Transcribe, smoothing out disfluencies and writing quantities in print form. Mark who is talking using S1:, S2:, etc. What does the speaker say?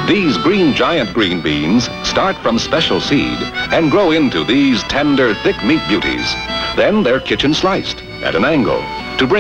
S1: These green giant green beans start from special seed and grow into these tender, thick meat beauties. Then they're kitchen sliced at an angle